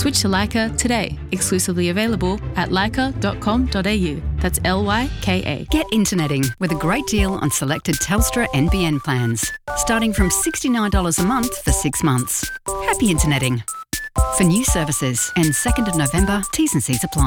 Switch to Lyca today. Exclusively available at lyca.com.au. That's LYKA. Get interneting with a great deal on selected Telstra NBN plans, starting from $69 a month for 6 months. Happy interneting. For new services and 2nd of November, T's and C's apply.